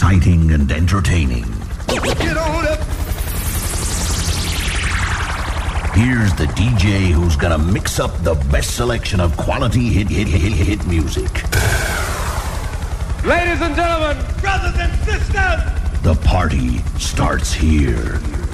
exciting and entertaining. Get on up. Here's the DJ who's gonna mix up the best selection of quality hit music. Ladies and gentlemen, brothers and sisters, the party starts here.